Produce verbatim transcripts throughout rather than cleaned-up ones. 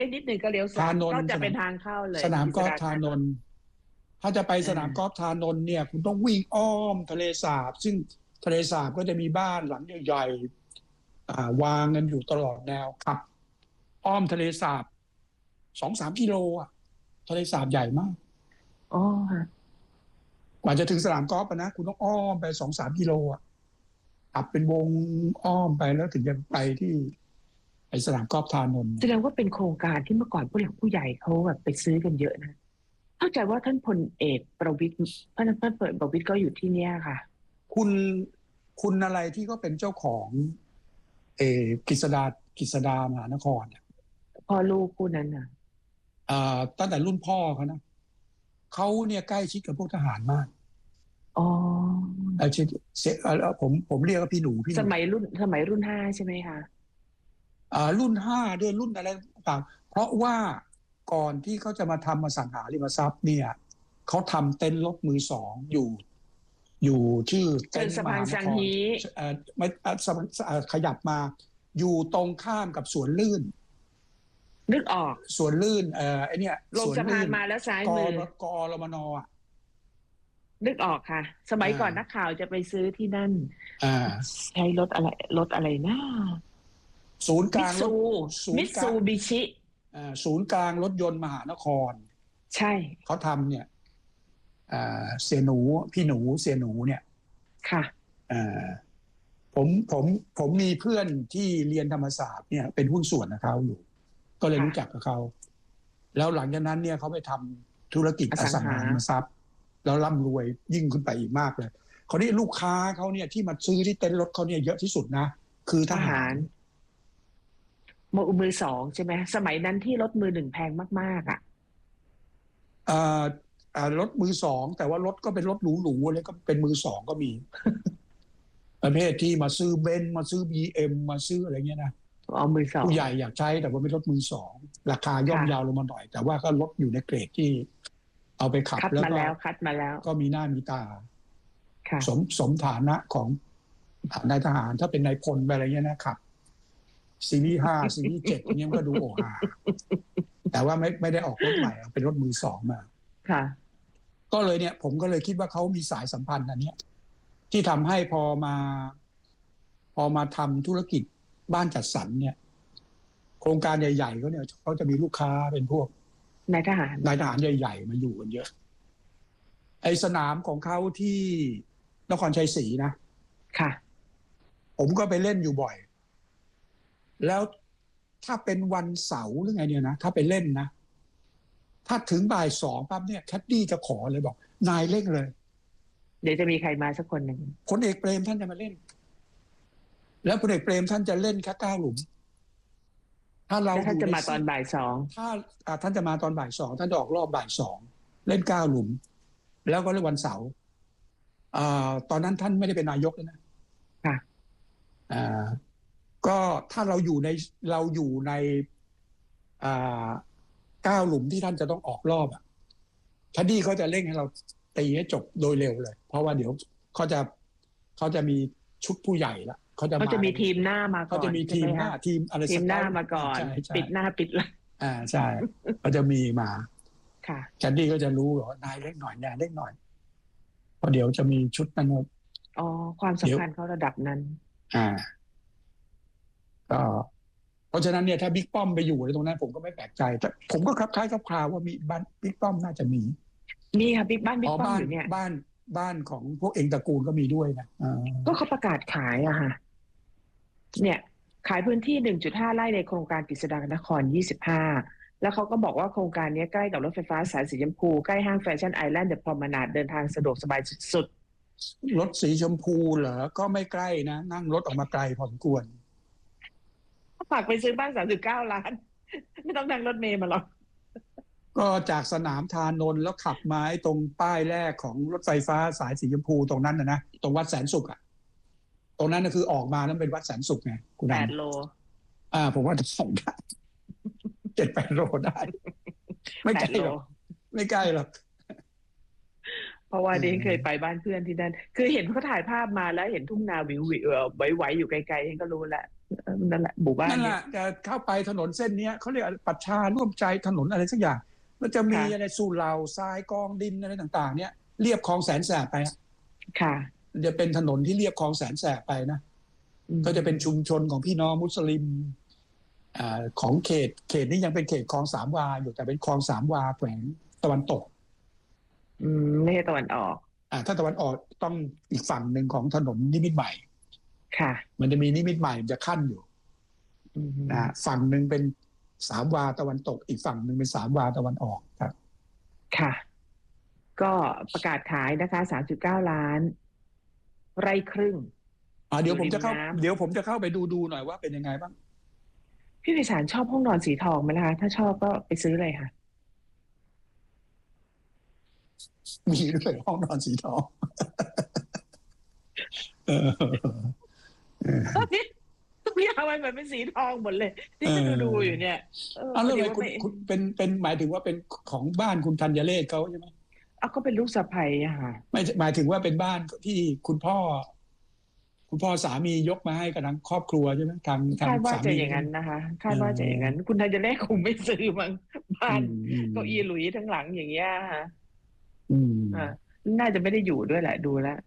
นิดหนึ่งก็เลี้ยวซ้ายก็จะเป็นทางเข้าเลยสนามกอล์ฟธารนนท์ถ้าจะไปสนามกอล์ฟธารนนท์เนี่ยคุณต้องวิ่งอ้อมทะเลสาบซึ่งทะเลสาบก็จะมีบ้านหลังใหญ่ๆวางกันอยู่ตลอดแนวขับอ้อมทะเลสาบสองสามกิโลอ่ะทะเลสาบใหญ่มากอ๋อค่ะกว่าจะถึงสนามกอล์ฟนะคุณต้องอ้อมไปสองสามกิโลอ่ะขับเป็นวงอ้อมไปแล้วถึงจะไปที่ไอสนามกอล์ฟธารนนท์แสดงว่าเป็นโครงการที่เมื่อก่อนผู้หลักผู้ใหญ่เขาแบบไปซื้อกันเยอะนะเข้าใจว่าท่านพลเอกประวิตรท่านท่านพลเอกประวิตรก็อยู่ที่เนี้ยค่ะคุณคุณอะไรที่ก็เป็นเจ้าของเออกฤษดากฤษดามหานครเนี่ยพ่อลูกคู่นั้นน่ะอ่าตั้งแต่รุ่นพ่อเขานะเขาเนี่ยใกล้ชิดกับพวกทหารมากอ๋อใกล้ชิดเสผมผมเรียกว่าพี่หนูพี่หนูสมัยรุ่นสมัยรุ่นห้าใช่ไหมคะอ่ารุ่นห้าด้วยรุ่นอะไรต่างเพราะว่าก่อนที่เขาจะมาทำอสังหาริมทรัพย์เนี่ยเขาทำเต็นท์รถมือสองอยู่อยู่ชื่อเต็นท์มหานครเอ่อไม่ขยับมาอยู่ตรงข้ามกับสวนลื่นนึกออกสวนลื่นเอ่อไอเนี่ยลงสะพานมาแล้วซ้ายมือกอรมนอ่ะนึกออกค่ะสมัยก่อนนักข่าวจะไปซื้อที่นั่นใช้รถอะไรรถอะไรนะศูนย์กลางรถมิตซูบิชิศูนย์กลางรถยนต์มหานครใช่เขาทำเนี่ยเสียหนูพี่หนูเสียหนูเนี่ยค่ะผมผมผมมีเพื่อนที่เรียนธรรมศาสตร์เนี่ยเป็นหุ้นส่วนกับเขาอยู่ก็เลยรู้จักกับเขาแล้วหลังจากนั้นเนี่ยเขาไปทำธุรกิจอสังหาริมทรัพย์แล้วร่ำรวยยิ่งขึ้นไปอีกมากเลยคราวนี้ลูกค้าเขาเนี่ยที่มาซื้อที่เต็นท์รถเขาเนี่ยเยอะที่สุดนะคือทหารมือมือสองใช่ไหมสมัยนั้นที่รถมือหนึ่งแพงมากๆอ่ะอ่ารถมือสองแต่ว่ารถก็เป็นรถหรูๆอะไรก็เป็นมือสองก็มี ประเภทที่มาซื้อเบนซ์มาซื้อ บี เอ็ม มาซื้ออะไรเงี้ยนะอ๋อมือสองผู้ใหญ่อยากใช้แต่ว่าเป็นรถมือสองราคาย่อมยาวลงมาหน่อยแต่ว่าก็รถอยู่ในเกรดที่เอาไปขับแล้วก็คัดมาแล้วก็มีหน้ามีตาสมสมฐานะของนายทหารถ้าเป็นนายพลอะไรเงี้ยนะครับซีรีส์ห้าซีรีส์เจ็ดอย่างเงี้ยก็ดูโอฮาแต่ว่าไม่ไม่ได้ออกรถใหม่เป็นรถมือสองมาค่ะก็เลยเนี่ยผมก็เลยคิดว่าเขามีสายสัมพันธ์อันนี้ที่ทำให้พอมาพอมาทำธุรกิจบ้านจัดสรรเนี่ยโครงการใหญ่ๆเขาเนี่ยเขาจะมีลูกค้าเป็นพวกนายทหารนายทหารใหญ่ๆมาอยู่กันเยอะไอสนามของเขาที่นครชัยศรีนะค่ะผมก็ไปเล่นอยู่บ่อยแล้วถ้าเป็นวันเสาร์หรือไงเนี่ยนะถ้าไปเล่นนะถ้าถึงบ่ายสองปั๊บเนี่ยแคดดี้จะขอเลยบอกนายเล่นเลยเดี๋ยวจะมีใครมาสักคนหนึ่งพลเอกเปรมท่านจะมาเล่นแล้วพลเอกเปรมท่านจะเล่นแค่เก้าหลุมถ้าเราท่านจะมาตอนบ่ายสองถ้าท่านจะมาตอนบ่ายสองท่านจะออกรอบบ่ายสองเล่นเก้าหลุมแล้วก็เล่นวันเสาร์ตอนนั้นท่านไม่ได้เป็นนายกเลยนะค่ะก็ถ้าเราอยู่ในเราอยู่ในเก้าหลุมที่ท่านจะต้องออกรอบอ่ะแคดดี้เขาจะเร่งให้เราตีให้จบโดยเร็วเลยเพราะว่าเดี๋ยวเขาจะเขาจะมีชุดผู้ใหญ่ละเขาจะเขาจะมีทีมหน้ามาก่อนเขาจะมีทีมหน้าทีมอะไรทีมหน้ามาก่อนปิดหน้าปิดหลังอ่าใช่เขาจะมีมาค่ะแคดดี้ก็จะรู้ว่านายเล็กหน่อยนายเล็กหน่อยเพราะเดี๋ยวจะมีชุดนั้นอ๋อความสำคัญเขาระดับนั้นอ่าก็เพราะฉะนั้นเนี่ยถ้าบิ๊กป้อมไปอยู่ในตรงนั้นผมก็ไม่แปลกใจแต่ผมก็คลับคล้ายคลับคลาว่ามีบ้านบิ๊กป้อมน่าจะมีมีค่ะบิ๊กบ้านบิ๊กป้อมอยู่เนี่ยบ้านบ้านของพวกเองตระกูลก็มีด้วยนะก็เขาประกาศขายอะค่ะเนี่ยขายพื้นที่ หนึ่งจุดห้า ไร่ในโครงการกฤษดานครยี่สิบห้าแล้วเขาก็บอกว่าโครงการนี้ใกล้กับรถไฟฟ้าสายสีชมพูใกล้ห้างแฟชั่นไอแลนด์เดอะพรอมนาดเดินทางสะดวกสบายสุดๆรถสีชมพูเหรอก็ไม่ใกล้นะนั่งรถออกมาไกลพอสมควรฝากไปซื้อบ้านสามสิบเก้าล้านไม่ต้องนั่งรถเมล์มาหรอกก็จากสนามธารนนท์แล้วขับมาตรงป้ายแรกของรถไฟฟ้าสายสีชมพูตรงนั้นนะนะตรงวัดแสนสุขอ่ะตรงนั้นก็คือออกมาแล้วเป็นวัดแสนสุขไงคุณแปดโลอ่าผมว่าจะส่งได้เจ็ดแปดโลได้ไม่ใกล้หรอกไม่ใกล้หรอกเพราะว่าเดนเคยไปบ้านเพื่อนที่นั่นคือเห็นเขาถ่ายภาพมาแล้วเห็นทุ่งนาวิววิวไว้ๆอยู่ไกลๆเองก็รู้แหละเอนั่นแหละหมู่บ้านนั่นแหเนี่ยละจะเข้าไปถนนเส้นเนี้ยเขาเรียกปัชชาร่วมใจถนนอะไรสักอย่างมันจะมีค่ะอะไรสู่เหล่าทรายกองดินอะไรต่าง ๆ เนี่ยเรียบคลองแสนแสบไปอะค่ะจะเป็นถนนที่เรียบคลองแสนแสบไปนะอืมก็จะเป็นชุมชนของพี่น้องมุสลิมอ่าของเขตเขตนี้ยังเป็นเขตคลองสามวาอยู่แต่เป็นคลองสามวาแขวงตะวันตกอืมไม่ใช่ตะวันออกอ่าถ้าตะวันออกต้องอีกฝั่งหนึ่งของถนนนิมิตรใหม่ค่ะมันจะมีนิมิตรใหม่จะขั้นอยู่อืมนะฝั่งหนึ่งเป็นสามวาตะวันตกอีกฝั่งหนึ่งเป็นสามวาตะวันออกครับค่ะ ก็ประกาศขายนะคะสามจุดเก้าล้านไร่ครึ่งอ่าเดี๋ยวผมจะเข้าอยู่ริมน้ำเดี๋ยวผมจะเข้าไปดูดูหน่อยว่าเป็นยังไงบ้างพี่ไพศาลชอบห้องนอนสีทองไหมล่ะคะถ้าชอบก็ไปซื้อเลยค่ะมีด้วยห้องนอนสีทอง เออเออทุกอย่างมันเหมือนเป็นสีทองหมดเลยที่จะดูดูอยู่เนี่ยเอออ้าวแล้วพอดีทำไมว่าคุณไม่คุณเป็นเป็นหมายถึงว่าเป็นของบ้านคุณธัญเรศเขาใช่ไหมเอาก็เป็นลูกสะใภ้อะค่ะไม่หมายถึงว่าเป็นบ้านที่คุณพ่อ คุณพ่อสามียกมาให้กับทางครอบครัวใช่ไหมทางทางคาดว่าสาจะมีอย่างนั้นนะคะคาดว่าจะอย่างนั้น คุณธัญเรศคงไม่ซื้อมั้งบ้านอืมเก้าอี้หลุยทั้งหลังอย่างเงี้ยค่ะอืมอ่าน่าจะไม่ได้อยู่ด้วยแหละดูแล้ว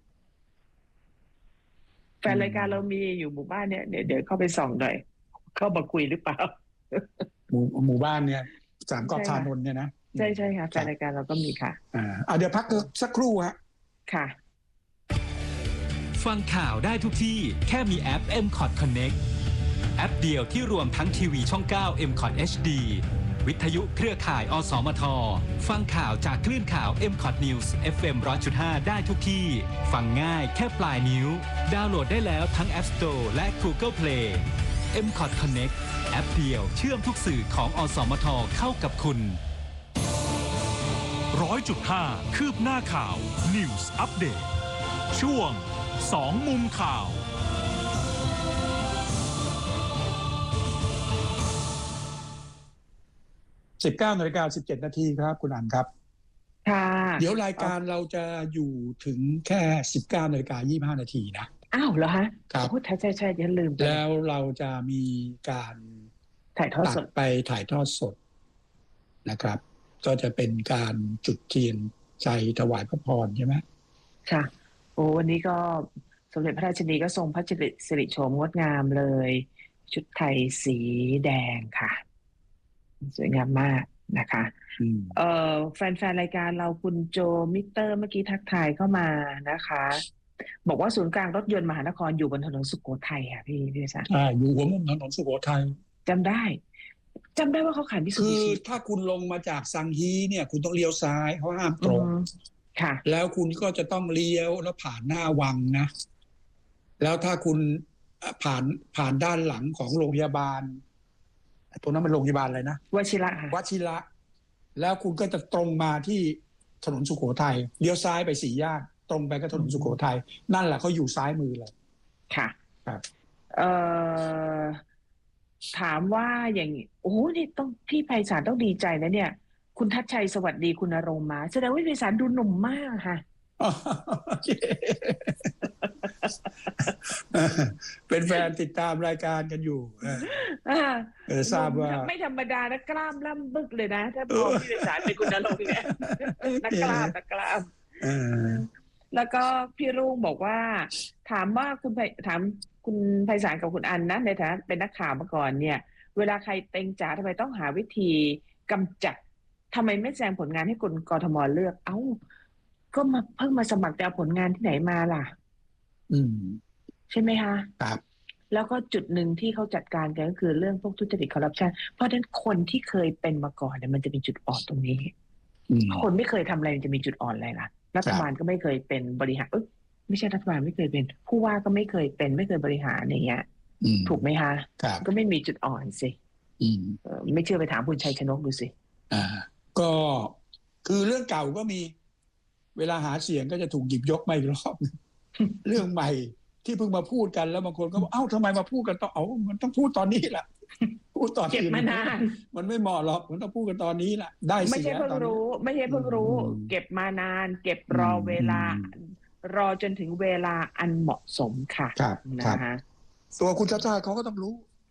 แฟนรายการเรามีอยู่หมู่บ้านเนี่ยเดี๋ยวเดี๋ยวเข้าไปส่องหน่อยเข้ามาคุยหรือเปล่าหมู่หมู่บ้านเนี่ยสามกอบใช่ชาค่ะนนท์เนี่ยนะใช่ใช่ค่ะแฟนรายการเราก็มีค่ะอ่าอ่าเดี๋ยวพักสักครู่ฮะค่ะฟังข่าวได้ทุกที่แค่มีแอป เอ็ม คอท Connect แอปเดียวที่รวมทั้งทีวีช่อง เก้า เอ็ม คอท เอช ดี วิทยุเครือข่าย อสมท ฟังข่าวจากคลื่นข่าว เอ็ม คอท News เอฟ เอ็ม หนึ่งร้อยจุดห้า ได้ทุกที่ ฟังง่ายแค่ปลายนิ้ว ดาวน์โหลดได้แล้วทั้ง App Store และ Google Play เอ็ม คอท Connect แอปเดียวเชื่อมทุกสื่อของอสมทเข้ากับคุณร้อยจุดห้า คืบหน้าข่าว News Update ช่วงสองมุมข่าวสิบเก้านาฬิกาสิบเจ็ดนาทีครับคุณอันครับค่ะเดี๋ยวรายการเราจะอยู่ถึงแค่สิบเก้านาฬิกายี่สิบห้านาทีนะอ้าวเหรอฮะครับโอ้ใช่ใช่ใช่ฉันลืมไปแล้วเราจะมีการถ่ายทอดตัสดดไปถ่ายทอดสดนะครับ ก็จะเป็นการจุดเทียนใจถวายพระพรใช่ไหมค่ะ โอ้วันนี้ก็สมเด็จพระราชินีก็ทรงพระสิริโฉมงดงามเลย ชุดไทยสีแดงค่ะ สวยงามมากนะคะอืมเอ่อแฟนๆรายการเราคุณโจมิเตอร์เมื่อกี้ทักทายเข้ามานะคะ บอกว่าศูนย์กลางรถยนต์มหานครอยู่บนถนนสุโขทัยค่ะพี่พี่วิชาใช่อยู่หัวมุมถนนสุโขทัยจำได้จำได้ว่าเขาขายมิซูคืบิอชิถ้าคุณลงมาจากซังฮีเนี่ย คุณต้องเลี้ยวซ้ายเขาห้ามตรงอืมค่ะแล้วคุณก็จะต้องเลี้ยวแล้วผ่านหน้าวังนะ แล้วถ้าคุณผ่านผ่านด้านหลังของโรงพยาบาลตรงนั้นมันโรงพยาบาลอะไรนะวชิระค่ะวชิระ แล้วคุณก็จะตรงมาที่ถนนสุโขทัยเลี้ยวซ้ายไปสี่แยกตรงไปก็ถนนสุโขทัยนั่นแหละเขาอยู่ซ้ายมือเลยค่ะครับเอ่อถามว่าอย่างนี้โอ้โหนี่ต้องพี่ไพศาลต้องดีใจนะเนี่ย คุณทัชชัยสวัสดีคุณณรงค์มาแสดงว่าพี่ไพศาลดูหนุ่มมากค่ะโอเคเป็นแฟนติดตามรายการกันอยู่ เอออ่าเออทราบว่าไม่ธรรมดานะกล้ามล่ำบึกเลยนะ ถ้าพอพี่ไพศาลเป็นคุณณรงค์เนี่ยนักกล้ามนักกล้ามเออแล้วก็พี่รุ่งบอกว่า ถามว่าคุณไพถามคุณไพศาลกับคุณอันนะในฐานะเป็นนักข่าวมาก่อนเนี่ย เวลาใครเต็งจ๋าทำไมต้องหาวิธีกำจัดทำไมไม่แสดงผลงานให้คนกทมเลือก เอ้า ก็มาเพิ่งมาสมัครแต่เอาผลงานที่ไหนมาล่ะอืมใช่ไหมคะครับแล้วก็จุดหนึ่งที่เขาจัดการกันก็คือเรื่องพวกทุจริตคอร์รัปชันเพราะฉะนั้นคนที่เคยเป็นมาก่อนเนี่ยมันจะมีจุดอ่อนตรงนี้อืมคนไม่เคยทำอะไรมันจะมีจุดอ่อนอะไรล่ะ รัฐบาลก็ไม่เคยเป็นบริหารเอ้ยไม่ใช่รัฐบาลไม่เคยเป็น ผู้ว่าก็ไม่เคยเป็นไม่เคยบริหารอย่างเงี้ยอืมถูกไหมคะครับก็ไม่มีจุดอ่อนสิอืมเออไม่เชื่อไปถามคุณชัยชนกดูสิอ่า ก็คือเรื่องเก่าก็มี เวลาหาเสียงก็จะถูกหยิบยกมาอีกรอบ เรื่องใหม่ที่เพิ่งมาพูดกันแล้วบางคนก็บอกเอ้าทำไมมาพูดกันตอนเอามันต้องพูดตอนนี้แหละพูดตอนเก็บมานานมันไม่เหมาะหรอกมันต้องพูดกันตอนนี้แหละได้ไม่เสีใช่ยเพิ่งตอนนี้รู้ ไม่ใช่เพิ่งรู้อืมเก็บมานาน เก็บรอเวลาอืมรอจนถึงเวลาอันเหมาะสมค่ะครับครับนะคะตัวคุณชาติชาติเขาก็ต้องรู้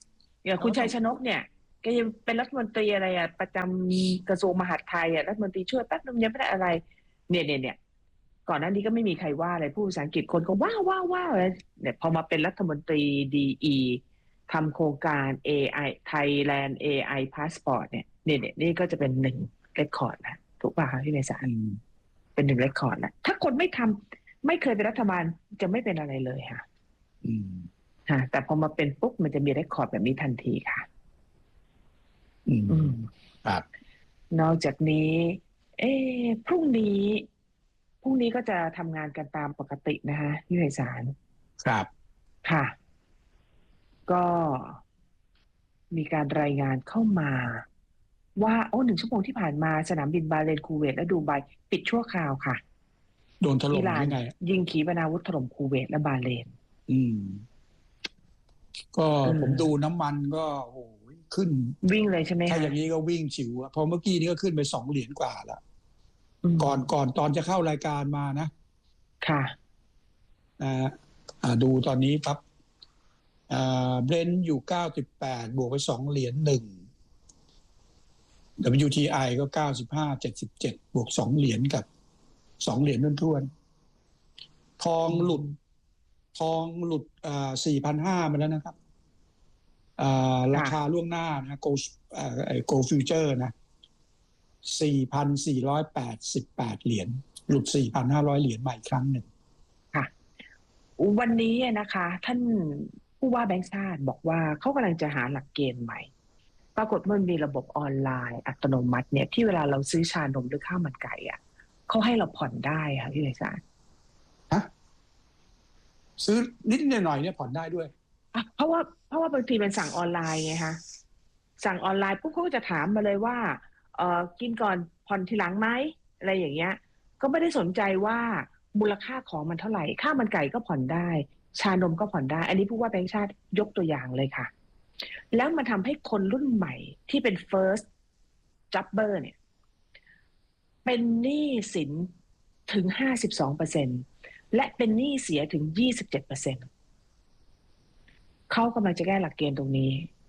อย่างคุณชัยชนกเนี่ยแกยังเป็นรัฐมนตรีอะไรอ่ะประจำกระทรวงมหาดไทยอ่ะรัฐมนตรีช่วยแป๊บนึงยังไม่ได้อะไรเนี่ยเนี่ยเนี่ยก่อนหน้านี้ก็ไม่มีใครว่าอะไรผู้ภาษาอังกฤษคนก็ว้าวว้าวว้าวเลยเนี่ยพอมาเป็นรัฐมนตรี ดี อี ทำโครงการ เอ ไอ Thailand เอ ไอ Passport เนี่ยเนี่ยเนี่ยนี่ก็จะเป็นหนึ่งเรคคอร์ดนะถูกป่ะคะพี่เมษาเป็นหนึ่งเรคคอร์ดนะถ้าคนไม่ทำไม่เคยเป็นรัฐบาลจะไม่เป็นอะไรเลยค่ะอืมค่ะแต่พอมาเป็นปุ๊บมันจะมีเรคคอร์ดแบบนี้ทันทีค่ะอืมครับนอกจากนี้เอ๊ะพรุ่งนี้พรุ่งนี้ก็จะทำงานกันตามปกตินะคะพี่ไพศาลครับค่ะก็มีการรายงานเข้ามาว่าโอ้หนึ่งชั่วโมงที่ผ่านมาสนามบินบาห์เรนคูเวตและดูไบปิดชั่วคราวค่ะโดนถล่มยังไงยิงขีปนาวุธถล่มคูเวตและบาห์เรนอืมก็ผมดูน้ำมันก็โอ้ยขึ้นวิ่งเลยใช่ไหมถ้าอย่างนี้ก็วิ่งฉิวพอเมื่อกี้นี้ก็ขึ้นไปสองเหรียญกว่าแล้วก่อนก่อนตอนจะเข้ารายการมานะค่ะอ่าดูตอนนี้ครับอ่าเบรนท์อยู่เก้าสิบแปดบวกไปสองเหรียญหนึ่ง ดับเบิลยู ที ไอ ก็เก้าสิบห้า เจ็ดสิบเจ็ดบวกสองเหรียญกับสองเหรียญท้วนๆทองหลุดทองหลุดอ่า สี่พันห้าร้อย มาแล้วนะครับอ่าราคาล่วงหน้านะ Gold อ่าไอ้ Gold Future นะ สี่พันสี่ร้อยแปดสิบแปด เหรียญหลุด สี่พันห้าร้อย เหรียญใหม่อีกครั้งหนึ่งค่ะวันนี้นะคะท่านผู้ว่าแบงก์ชาติบอกว่าเขากำลังจะหาหลักเกณฑ์ใหม่ปรากฏมันมีระบบออนไลน์อัตโนมัติเนี่ยที่เวลาเราซื้อชานมหรือข้าวมันไก่อ่ะเขาให้เราผ่อนได้ค่ะพี่ไพศาลฮะซื้อนิดหน่อยเนี่ยผ่อนได้ด้วยอ่ะเพราะว่าเพราะว่าบางทีมันสั่งออนไลน์ไงคะสั่งออนไลน์ปุ๊บเขาก็จะถามมาเลยว่าเอ่อกินก่อนผ่อนทีหลังไหมอะไรอย่างเงี้ยก็ไม่ได้สนใจว่ามูลค่าของมันเท่าไหร่ข้าวมันไก่ก็ผ่อนได้ชานมก็ผ่อนได้อันนี้ผู้ว่าแบงก์ชาติยกตัวอย่างเลยค่ะแล้วมันทำให้คนรุ่นใหม่ที่เป็น first jobber เนี่ยเป็นหนี้สินถึง ห้าสิบสองเปอร์เซ็นต์ และเป็นหนี้เสียถึง ยี่สิบเจ็ดเปอร์เซ็นต์ เขากำลังจะแก้หลักเกณฑ์ตรงนี้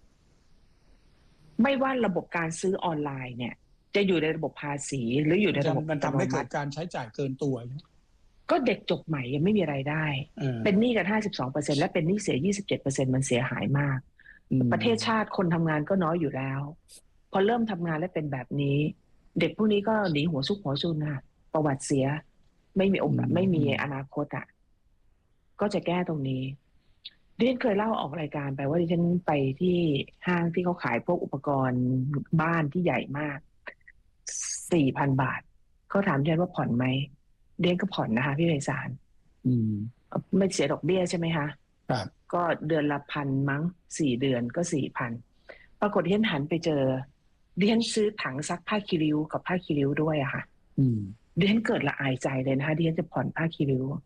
ไม่ว่าระบบการซื้อออนไลน์เนี่ยจะอยู่ในระบบภาษีหรืออยู่ในระบบมันทำให้เกิดการใช้จ่ายเกินตัวก็เด็กจบใหม่ยังไม่มีรายได้เป็นหนี้กัน ห้าสิบสองเปอร์เซ็นต์ และเป็นหนี้เสีย ยี่สิบเจ็ดเปอร์เซ็นต์ มันเสียหายมากประเทศชาติคนทำงานก็น้อยอยู่แล้วพอเริ่มทำงานแล้วเป็นแบบนี้เด็กพวกนี้ก็หนีหัวซุกหัวซุนนะประวัติเสียไม่มีโอกาสไม่มีอนาคตอ่ะก็จะแก้ตรงนี้ดิฉันเคยเล่าออกรายการไปว่าดิฉันไปที่ห้างที่เขาขายพวกอุปกรณ์บ้านที่ใหญ่มาก สี่พัน บาทเขาถามดิฉันว่าผ่อนไหมดิฉันก็ผ่อนนะคะพี่ไพศาลไม่เสียดอกเบี้ยใช่ไหมคะครับก็เดือนละพันมั้งสี่เดือนก็สี่พันปรากฏดิฉันหันไปเจอดิฉันซื้อถังซักผ้าคีริ้วกับผ้าคีริ้วด้วยอะค่ะดิฉันเกิดละอายใจเลยนะคะดิฉันจะผ่อนผ้าคีริ้ว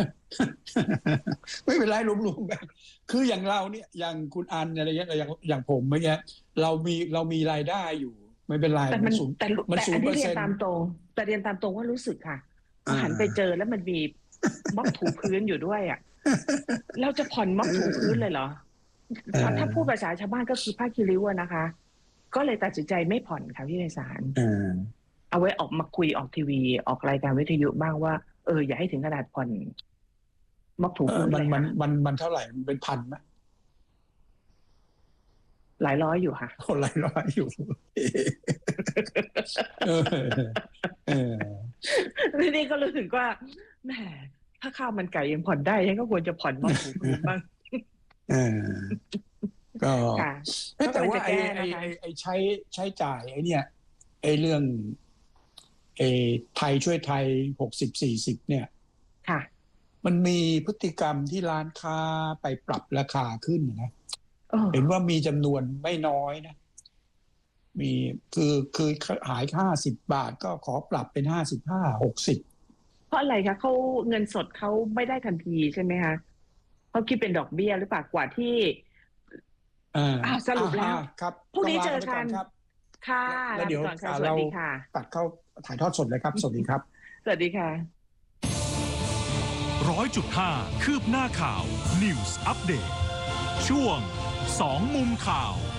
ไม่เป็นไรรวมๆกันคืออย่างเราเนี่ยอย่างคุณอันอะไรเงี้ยอย่างอย่างผมเมื่อกี้เรามีเรามีรายได้อยู่ไม่เป็นไรแต่มันแต่มันศูนย์เปอร์เซ็นต์ตามตรงแต่เรียนตามตรงว่ารู้สึกค่ะหันไปเจอแล้วมันมีม็อบถูพื้นอยู่ด้วยอ่ะเราจะผ่อนม็อบถูพื้นเลยเหรอถ้าพูดภาษาชาวบ้านก็คือผ้าคีริ้วนะคะก็เลยตัดสินใจไม่ผ่อนค่ะพี่ไพศาลเอาไว้ออกมาคุยออกทีวีออกรายการวิทยุบ้างว่าเอออย่าให้ถึงขนาดผ่อนม็อบถูพื้นเลยมันมันมันเท่าไหร่มันเป็นพันไหมหลายร้อยอยู่ค่ะหลายร้อยอยู่เออเออนี่ก็รู้สึกว่าแหมถ้าข้าวมันไก่ยังผ่อนได้ฉันก็ควรจะผ่อนม็อบถูพื้นบ้างเออก็แต่ว่าไอ้ไอ้ไอ้ใช้ใช้จ่ายไอ้เนี่ยไอ้เรื่องไอ้ไทยช่วยไทยหกสิบ สี่สิบเนี่ยค่ะมันมีพฤติกรรมที่ร้านค้าไปปรับราคาขึ้นนะเห็นว่ามีจำนวนไม่น้อยนะมีคือคือขายห้าสิบบาทก็ขอปรับเป็นห้าสิบห้า หกสิบเพราะอะไรคะเขาเงินสดเขาไม่ได้ทันทีใช่ไหมคะเขาคิดเป็นดอกเบี้ยหรือเปล่ากว่าที่อ่าสรุปแล้วพรุ่งนี้เจอกันค่ะแล้วเดี๋ยวเราตัดเข้าถ่ายทอดสดเลยครับสวัสดีครับสวัสดีค่ะร้อยจุดห้าคืบหน้าข่าว News อัปเดตช่วงสองมุมข่าว